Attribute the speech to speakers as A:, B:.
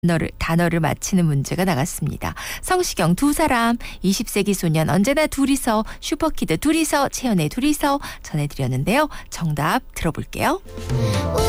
A: 단어를 맞히는 문제가 나갔습니다. 성시경 두 사람, 20세기 소년 언제나 둘이서, 슈퍼키드 둘이서, 채연의 둘이서 전해드렸는데요. 정답 들어볼게요.